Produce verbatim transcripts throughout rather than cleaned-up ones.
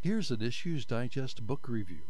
Here's an Issues Digest book review.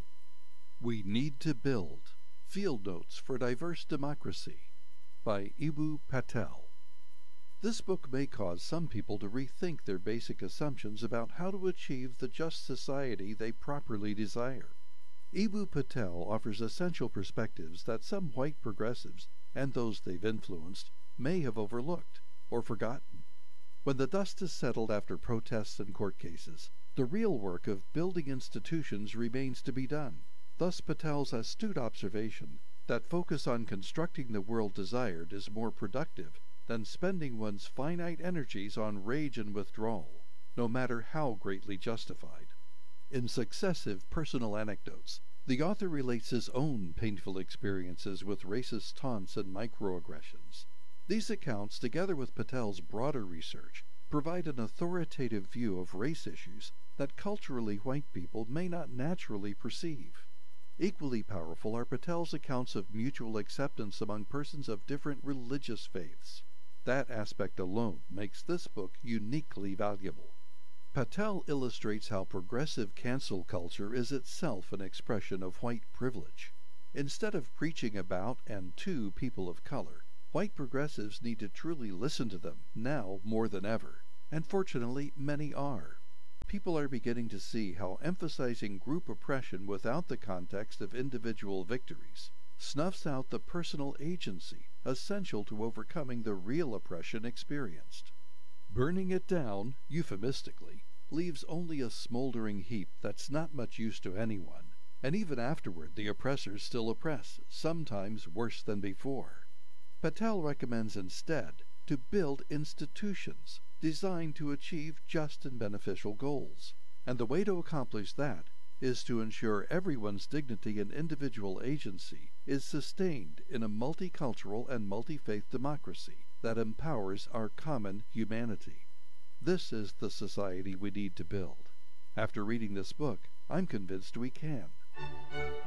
We Need to Build Field Notes for Diverse Democracy by Eboo Patel. This book may cause some people to rethink their basic assumptions about how to achieve the just society they properly desire. Eboo Patel offers essential perspectives that some white progressives and those they've influenced may have overlooked or forgotten. When the dust is settled after protests and court cases, the real work of building institutions remains to be done. Thus Patel's astute observation that focus on constructing the world desired is more productive than spending one's finite energies on rage and withdrawal, no matter how greatly justified. In successive personal anecdotes, the author relates his own painful experiences with racist taunts and microaggressions. These accounts, together with Patel's broader research, provide an authoritative view of race issues that culturally white people may not naturally perceive. Equally powerful are Patel's accounts of mutual acceptance among persons of different religious faiths. That aspect alone makes this book uniquely valuable. Patel illustrates how progressive cancel culture is itself an expression of white privilege. Instead of preaching about and to people of color, white progressives need to truly listen to them, now more than ever, and fortunately many are. People are beginning to see how emphasizing group oppression without the context of individual victories snuffs out the personal agency essential to overcoming the real oppression experienced. Burning it down, euphemistically, leaves only a smoldering heap that's not much use to anyone, and even afterward the oppressors still oppress, sometimes worse than before. Patel recommends instead to build institutions designed to achieve just and beneficial goals, and the way to accomplish that is to ensure everyone's dignity and individual agency is sustained in a multicultural and multi-faith democracy that empowers our common humanity. This is the society we need to build. After reading this book, I'm convinced we can.